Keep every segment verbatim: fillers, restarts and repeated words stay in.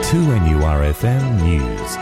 two N U R F M News.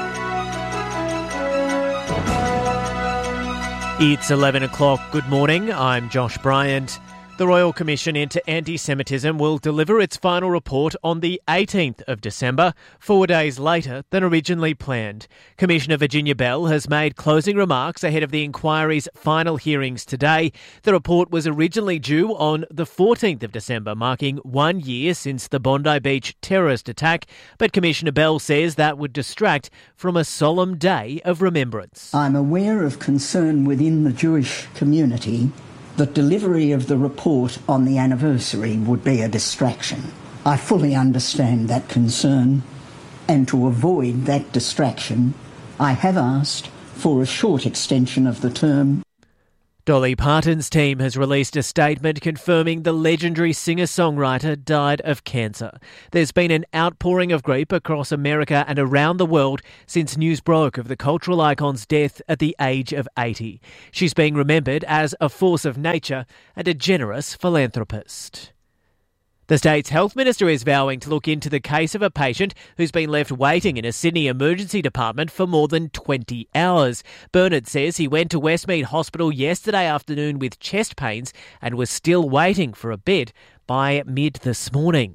It's eleven o'clock. Good morning. I'm Josh Bryant. The Royal Commission into Anti-Semitism will deliver its final report on the eighteenth of December, four days later than originally planned. Commissioner Virginia Bell has made closing remarks ahead of the inquiry's final hearings today. The report was originally due on the fourteenth of December, marking one year since the Bondi Beach terrorist attack, but Commissioner Bell says that would distract from a solemn day of remembrance. I'm aware of concern within the Jewish community that delivery of the report on the anniversary would be a distraction. I fully understand that concern, and to avoid that distraction, I have asked for a short extension of the term. Dolly Parton's team has released a statement confirming the legendary singer-songwriter died of cancer. There's been an outpouring of grief across America and around the world since news broke of the cultural icon's death at the age of eighty. She's being remembered as a force of nature and a generous philanthropist. The state's health minister is vowing to look into the case of a patient who's been left waiting in a Sydney emergency department for more than twenty hours. Bernard says he went to Westmead Hospital yesterday afternoon with chest pains and was still waiting for a bed by mid this morning.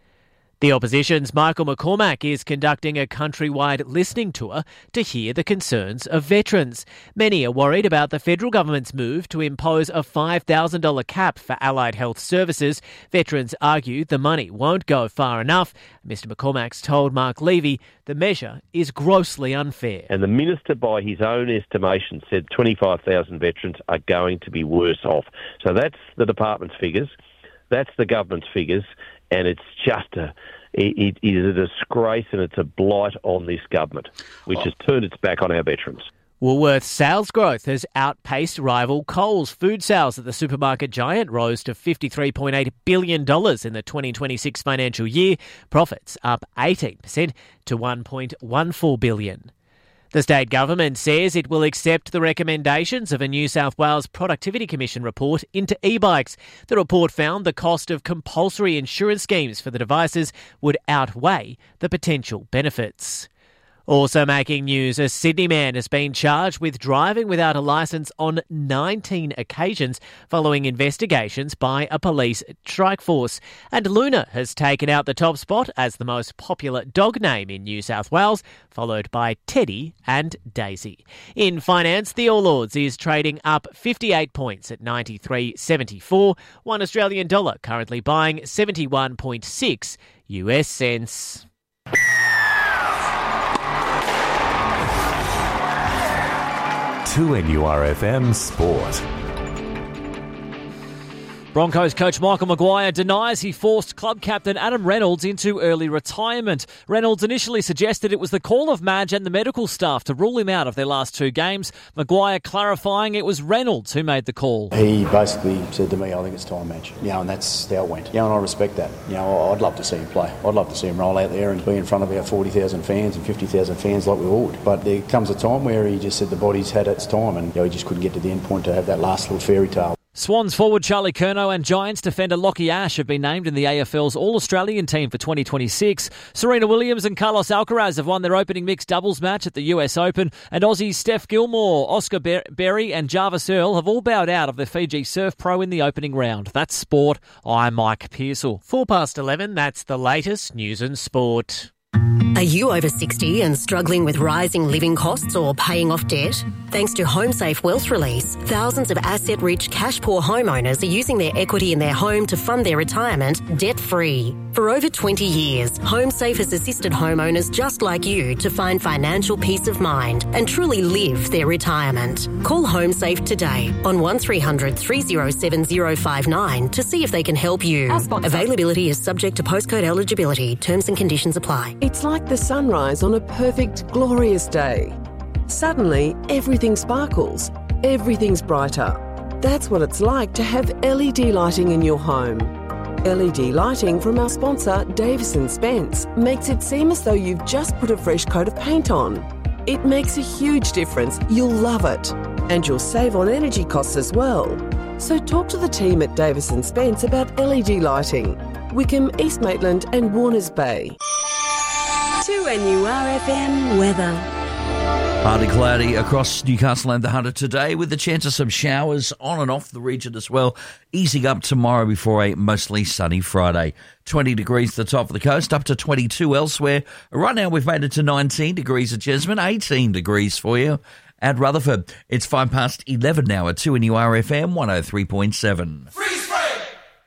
The opposition's Michael McCormack is conducting a countrywide listening tour to hear the concerns of veterans. Many are worried about the federal government's move to impose a five thousand dollars cap for allied health services. Veterans argue the money won't go far enough. Mister McCormack's told Mark Levy the measure is grossly unfair. And the minister, by his own estimation, said twenty-five thousand veterans are going to be worse off. So that's the department's figures, that's the government's figures, and it's just a, it, it is a disgrace and it's a blight on this government, which oh. has turned its back on our veterans. Woolworths sales growth has outpaced rival Coles. Food sales at the supermarket giant rose to fifty-three point eight billion dollars in the twenty twenty-six financial year. Profits up eighteen percent to one point one four billion dollars. The state government says it will accept the recommendations of a New South Wales Productivity Commission report into e-bikes. The report found the cost of compulsory insurance schemes for the devices would outweigh the potential benefits. Also making news, a Sydney man has been charged with driving without a licence on nineteen occasions following investigations by a police strike force. And Luna has taken out the top spot as the most popular dog name in New South Wales, followed by Teddy and Daisy. In finance, the All Ords is trading up fifty-eight points at ninety-three seventy-four. One Australian dollar currently buying seventy-one point six U S cents. two N U R F M Sport. Broncos coach Michael Maguire denies he forced club captain Adam Reynolds into early retirement. Reynolds initially suggested it was the call of Madge and the medical staff to rule him out of their last two games. Maguire clarifying it was Reynolds who made the call. He basically said to me, I think it's time, Madge. You know, and that's how it went. You know, and I respect that. You know, I'd love to see him play. I'd love to see him roll out there and be in front of our forty thousand fans and fifty thousand fans like we all would. But there comes a time where he just said the body's had its time and you know, he just couldn't get to the end point to have that last little fairy tale. Swans forward Charlie Curnow and Giants defender Lockie Ash have been named in the A F L's All-Australian team for twenty twenty-six. Serena Williams and Carlos Alcaraz have won their opening mixed doubles match at the U S Open, and Aussies Steph Gilmore, Oscar Berry and Jarvis Earl have all bowed out of the Fiji Surf Pro in the opening round. That's sport. I'm Mike Pearsall. Four past eleven, that's the latest news and sport. Are you over sixty and struggling with rising living costs or paying off debt? Thanks to HomeSafe Wealth Release, thousands of asset-rich, cash-poor homeowners are using their equity in their home to fund their retirement debt-free. For over twenty years, HomeSafe has assisted homeowners just like you to find financial peace of mind and truly live their retirement. Call HomeSafe today on one three hundred three oh seven oh five nine to see if they can help you. Availability is subject to postcode eligibility. Terms and conditions apply. It's like the sunrise on a perfect, glorious day. Suddenly, everything sparkles. Everything's brighter. That's what it's like to have L E D lighting in your home. L E D lighting from our sponsor, Davis and Spence, makes it seem as though you've just put a fresh coat of paint on. It makes a huge difference. You'll love it. And you'll save on energy costs as well. So talk to the team at Davis and Spence about L E D lighting. Wickham, East Maitland and Warners Bay. two N U R F M weather. Partly cloudy across Newcastle and the Hunter today, with the chance of some showers on and off the region as well, easing up tomorrow before a mostly sunny Friday. twenty degrees at the top of the coast, up to twenty-two elsewhere. Right now we've made it to nineteen degrees at Jesmond, eighteen degrees for you at Rutherford. It's five past eleven now at two N U R F M one oh three point seven. Freeze frame!